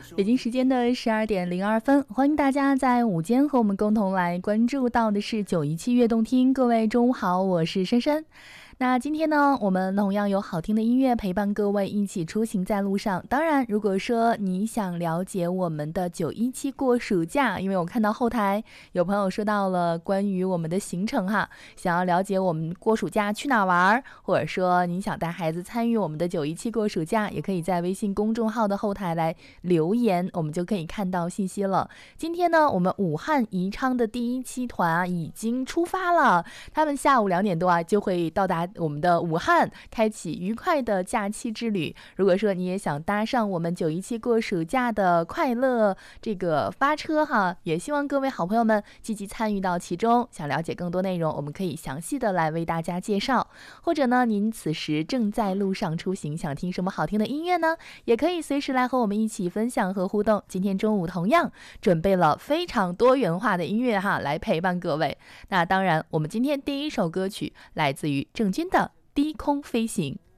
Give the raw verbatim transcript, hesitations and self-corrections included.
北京时间的十二点零二分，欢迎大家在午间和我们共同来关注到的是九一七悦动听。各位中午好，我是珊珊。那今天呢，我们同样有好听的音乐陪伴各位一起出行在路上。当然，如果说你想了解我们的九一七过暑假，因为我看到后台有朋友说到了关于我们的行程哈，想要了解我们过暑假去哪玩，或者说你想带孩子参与我们的九一七过暑假，也可以在微信公众号的后台来留言，我们就可以看到信息了。今天呢，我们武汉宜昌的第一期团啊已经出发了，他们下午两点多啊就会到达我们的武汉，开启愉快的假期之旅。如果说你也想搭上我们九一七过暑假的快乐这个发车哈，也希望各位好朋友们积极参与到其中。想了解更多内容，我们可以详细的来为大家介绍。或者呢，您此时正在路上出行，想听什么好听的音乐呢？也可以随时来和我们一起分享和互动。今天中午同样准备了非常多元化的音乐哈，来陪伴各位。那当然，我们今天第一首歌曲来自于郑钧的低空飞行。